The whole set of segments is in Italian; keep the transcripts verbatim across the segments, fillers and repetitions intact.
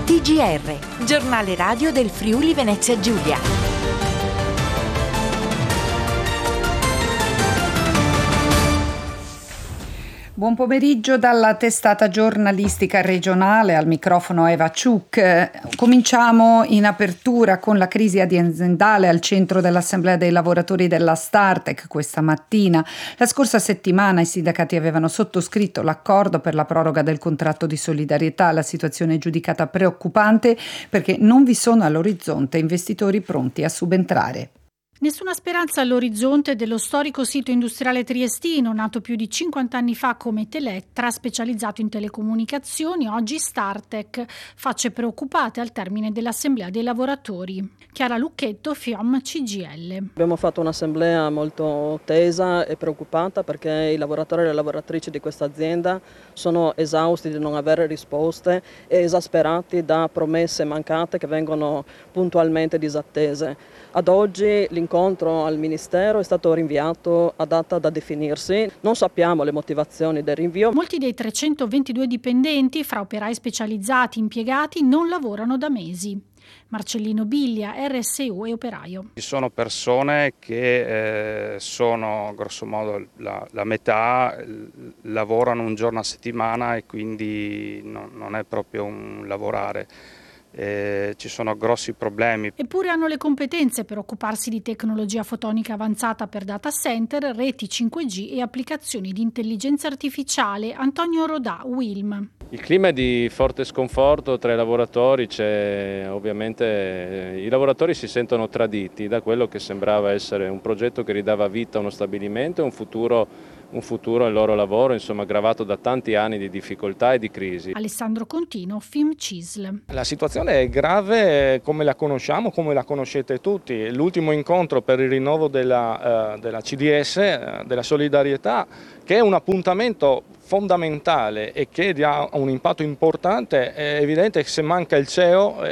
T G R, giornale radio del Friuli Venezia Giulia. Buon pomeriggio dalla testata giornalistica regionale, al microfono Eva Ciuc. Cominciamo in apertura con la crisi aziendale al centro dell'Assemblea dei lavoratori della Startec questa mattina. La scorsa settimana i sindacati avevano sottoscritto l'accordo per la proroga del contratto di solidarietà. La situazione è giudicata preoccupante perché non vi sono all'orizzonte investitori pronti a subentrare. Nessuna speranza all'orizzonte dello storico sito industriale triestino, nato più di cinquanta anni fa come Telettra, specializzato in telecomunicazioni, oggi Startec. Facce preoccupate al termine dell'assemblea dei lavoratori. Chiara Lucchetto, FIOM C G I L. Abbiamo fatto un'assemblea molto tesa e preoccupata perché i lavoratori e le lavoratrici di questa azienda sono esausti di non avere risposte e esasperati da promesse mancate che vengono puntualmente disattese. Ad oggi l'incontro al Ministero è stato rinviato a data da definirsi. Non sappiamo le motivazioni del rinvio. Molti dei trecentoventidue dipendenti, fra operai specializzati e impiegati, non lavorano da mesi. Marcellino Biglia, R S U e operaio. Ci sono persone che eh, sono grosso modo la, la metà, lavorano un giorno a settimana e quindi no, non è proprio un lavorare. Eh, ci sono grossi problemi. Eppure hanno le competenze per occuparsi di tecnologia fotonica avanzata per data center, reti cinque G e applicazioni di intelligenza artificiale. Antonio Rodà, Wilm. Il clima è di forte sconforto tra i lavoratori, c'è ovviamente eh, i lavoratori si sentono traditi da quello che sembrava essere un progetto che ridava vita a uno stabilimento e un futuro un futuro al loro lavoro, insomma, gravato da tanti anni di difficoltà e di crisi. Alessandro Contino, Film C I S L. La situazione è grave come la conosciamo, come la conoscete tutti. L'ultimo incontro per il rinnovo della, uh, della C D S, uh, della solidarietà, che è un appuntamento fondamentale e che ha un impatto importante, è evidente che se manca il C E O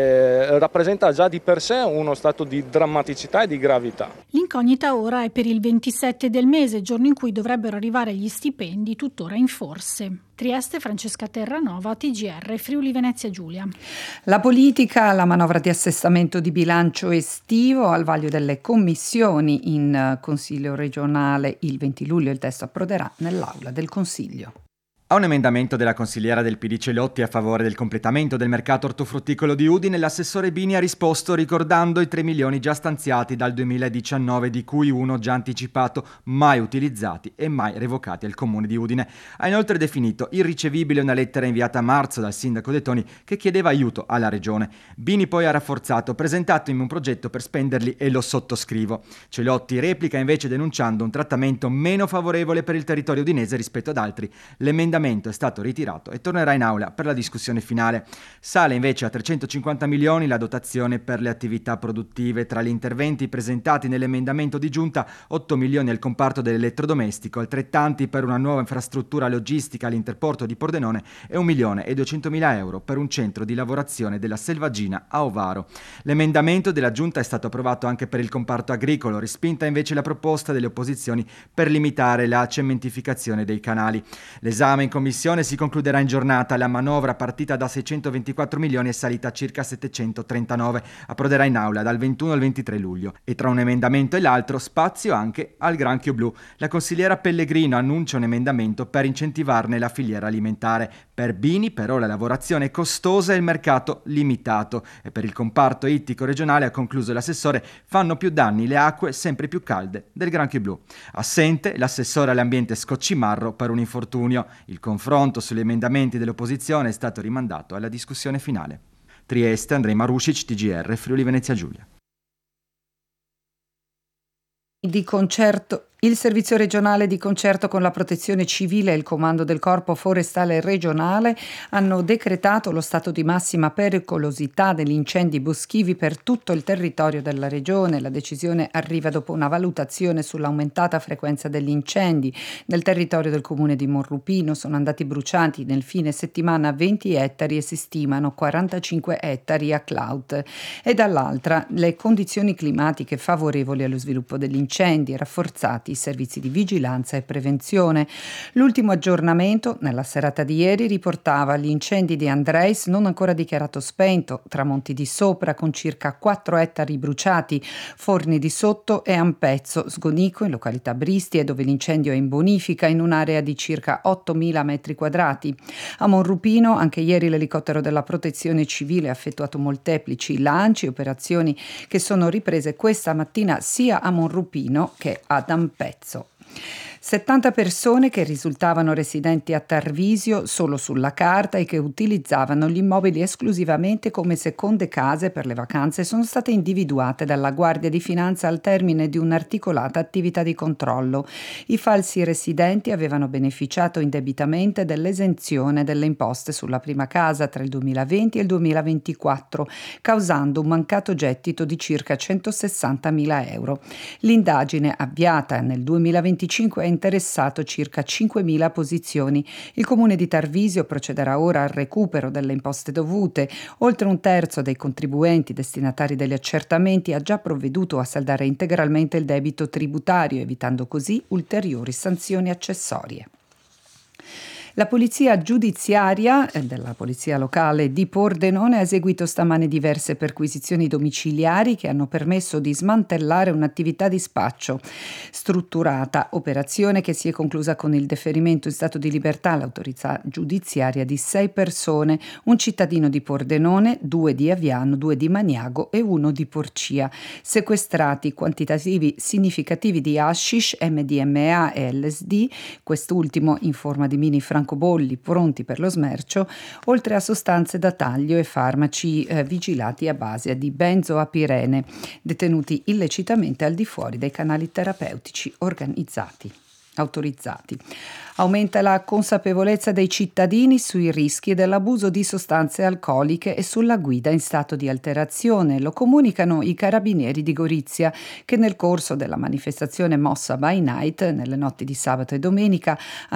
eh, rappresenta già di per sé uno stato di drammaticità e di gravità. L'incognita ora è per il ventisette del mese, giorno in cui dovrebbero arrivare gli stipendi, tuttora in forse. Trieste, Francesca Terranova, T G R, Friuli Venezia Giulia. La politica, la manovra di assestamento di bilancio estivo al vaglio delle commissioni in Consiglio regionale il venti luglio. Il testo approderà nell'aula del Consiglio. A un emendamento della consigliera del P D Celotti a favore del completamento del mercato ortofrutticolo di Udine, l'assessore Bini ha risposto ricordando i tre milioni già stanziati dal duemiladiciannove, di cui uno già anticipato, mai utilizzati e mai revocati al comune di Udine. Ha inoltre definito irricevibile una lettera inviata a marzo dal sindaco De Toni che chiedeva aiuto alla regione. Bini poi ha rafforzato: presentatemi un progetto per spenderli e lo sottoscrivo. Celotti replica invece denunciando un trattamento meno favorevole per il territorio udinese rispetto ad altri. L'emendamento è stato ritirato e tornerà in aula per la discussione finale. Sale invece a trecentocinquanta milioni la dotazione per le attività produttive. Tra gli interventi presentati nell'emendamento di giunta, otto milioni al comparto dell'elettrodomestico, altrettanti per una nuova infrastruttura logistica all'interporto di Pordenone e un milione e duecentomila euro per un centro di lavorazione della selvaggina a Ovaro. L'emendamento della giunta è stato approvato anche per il comparto agricolo, respinta invece la proposta delle opposizioni per limitare la cementificazione dei canali. L'esame in commissione si concluderà in giornata. La manovra, partita da seicentoventiquattro milioni, è salita a circa settecentotrentanove. Approderà in aula dal ventuno al ventitré luglio. E tra un emendamento e l'altro, spazio anche al granchio blu. La consigliera Pellegrino annuncia un emendamento per incentivarne la filiera alimentare. Per Bini, però, la lavorazione è costosa e il mercato limitato. E per il comparto ittico regionale, ha concluso l'assessore, fanno più danni le acque sempre più calde del granchio blu. Assente l'assessore all'ambiente Scoccimarro per un infortunio. Il Il confronto sugli emendamenti dell'opposizione è stato rimandato alla discussione finale. Trieste, Andrei Marušić, T G R, Friuli Venezia Giulia. Di concerto Il Servizio regionale di concerto con la Protezione Civile e il Comando del Corpo Forestale Regionale hanno decretato lo stato di massima pericolosità degli incendi boschivi per tutto il territorio della regione. La decisione arriva dopo una valutazione sull'aumentata frequenza degli incendi. Nel territorio del comune di Monrupino sono andati bruciati nel fine settimana venti ettari e si stimano quarantacinque ettari a Clout. E dall'altra le condizioni climatiche favorevoli allo sviluppo degli incendi e rafforzati i servizi di vigilanza e prevenzione. L'ultimo aggiornamento, nella serata di ieri, riportava gli incendi di Andreis non ancora dichiarato spento, Tramonti di Sopra con circa quattro ettari bruciati, Forni di Sotto e Ampezzo, Sgonico in località Bristie dove l'incendio è in bonifica in un'area di circa ottomila metri quadrati. A Monrupino anche ieri l'elicottero della Protezione Civile ha effettuato molteplici lanci e operazioni che sono riprese questa mattina sia a Monrupino che ad Ampezzo. settanta persone che risultavano residenti a Tarvisio solo sulla carta e che utilizzavano gli immobili esclusivamente come seconde case per le vacanze sono state individuate dalla Guardia di Finanza al termine di un'articolata attività di controllo. I falsi residenti avevano beneficiato indebitamente dell'esenzione delle imposte sulla prima casa tra il duemilaventi e il duemilaventiquattro, causando un mancato gettito di circa centosessantamila euro. L'indagine avviata nel duemilaventicinque è interessato circa cinquemila posizioni. Il comune di Tarvisio procederà ora al recupero delle imposte dovute. Oltre un terzo dei contribuenti destinatari degli accertamenti ha già provveduto a saldare integralmente il debito tributario, evitando così ulteriori sanzioni accessorie. La polizia giudiziaria della polizia locale di Pordenone ha eseguito stamane diverse perquisizioni domiciliari che hanno permesso di smantellare un'attività di spaccio strutturata, operazione che si è conclusa con il deferimento in stato di libertà all'autorità giudiziaria di sei persone, un cittadino di Pordenone, due di Aviano, due di Maniago e uno di Porcia. Sequestrati quantitativi significativi di hashish, M D M A e L S D, quest'ultimo in forma di mini francobolli pronti per lo smercio, oltre a sostanze da taglio e farmaci eh, vigilati a base di benzoapirene, detenuti illecitamente al di fuori dei canali terapeutici organizzati. autorizzati. Aumenta la consapevolezza dei cittadini sui rischi dell'abuso di sostanze alcoliche e sulla guida in stato di alterazione. Lo comunicano i carabinieri di Gorizia, che nel corso della manifestazione mossa by night nelle notti di sabato e domenica